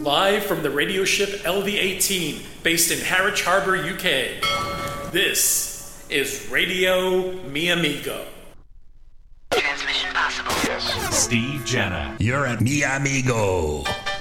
Live from the radio ship LV-18, based in Harwich Harbour, UK. This is Radio Mi Amigo. Transmission possible. Yes. Steve Jenner. You're at Mi Amigo.